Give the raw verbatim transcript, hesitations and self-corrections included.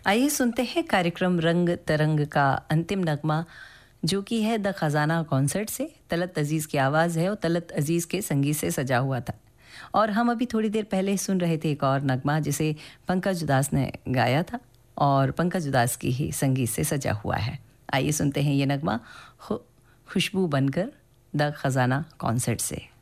आइए सुनते हैं कार्यक्रम रंग तरंग का अंतिम नगमा, जो कि है द खजाना कॉन्सर्ट से। तलत अजीज़ की आवाज़ है और तलत अजीज़ के संगीत से सजा हुआ था। और हम अभी थोड़ी देर पहले सुन रहे थे एक और नगमा जिसे पंकज उदास ने गाया था और पंकज उदास की ही संगीत से सजा हुआ है। आइए सुनते हैं ये नगमा खुशबू बनकर द खजाना कॉन्सर्ट से।